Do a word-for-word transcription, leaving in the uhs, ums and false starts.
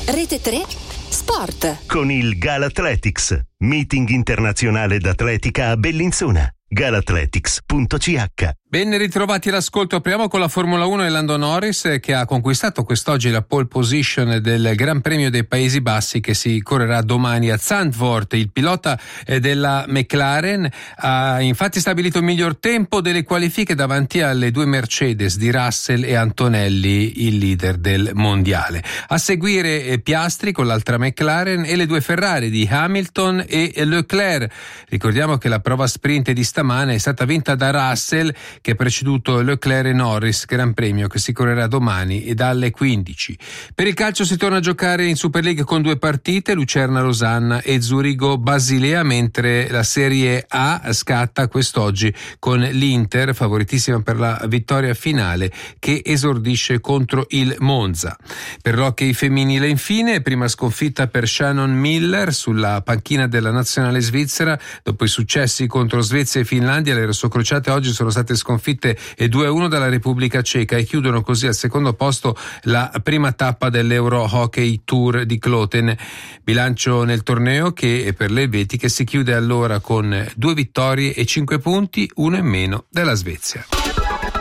Rete tre Sport. Con il Galathletics, meeting internazionale d'atletica a Bellinzona. galathletics punto c h. Ben ritrovati all'ascolto. Apriamo con la Formula uno e Lando Norris, che ha conquistato quest'oggi la pole position del Gran Premio dei Paesi Bassi, che si correrà domani a Zandvoort. Il pilota della McLaren ha infatti stabilito il miglior tempo delle qualifiche davanti alle due Mercedes di Russell e Antonelli, il leader del mondiale. A seguire Piastri con l'altra McLaren e le due Ferrari di Hamilton e Leclerc. Ricordiamo che la prova sprint di stamane è stata vinta da Russell, che ha preceduto Leclerc e Norris, Gran Premio che si correrà domani e dalle quindici. Per il calcio si torna a giocare in Super League con due partite, Lucerna-Losanna e Zurigo-Basilea, mentre la Serie A scatta quest'oggi con l'Inter, favoritissima per la vittoria finale, che esordisce contro il Monza. Per l'hockey femminile infine, prima sconfitta per Shannon Miller sulla panchina della nazionale svizzera dopo i successi contro Svezia e Finlandia. Le rossocrociate oggi sono state sconfitte due a uno dalla Repubblica Ceca e chiudono così al secondo posto la prima tappa dell'Euro Hockey Tour di Kloten. Bilancio nel torneo che per le elvetiche si chiude allora con due vittorie e cinque punti, uno in meno della Svezia.